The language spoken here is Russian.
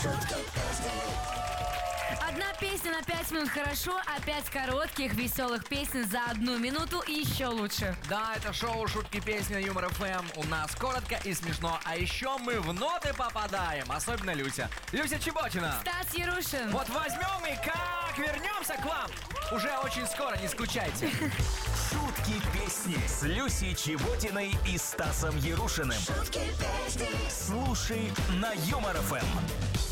Одна песня на 5 минут хорошо, а 5 коротких веселых песен за 1 минуту еще лучше. Да, это шоу «Шутки песни» на Юмор ФМ. У нас коротко и смешно. А еще мы в ноты попадаем. Особенно Люся. Люся Чеботина. Стас Ярушин. Вот возьмем и как вернемся к вам. Уже очень скоро, не скучайте. Шутки песни с Люсей Чеботиной и Стасом Ярушиным. Шутки песни. Слушай на Юмор ФМ.